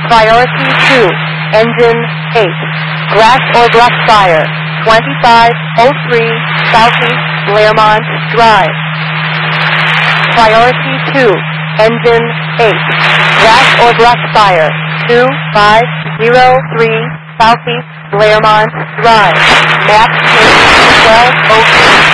Priority 2, engine 8, grass or black fire, 2503 Southeast Blairmont Drive. Priority 2, engine 8, grass or black fire, 2503 Southeast Blairmont Drive. Map 1203.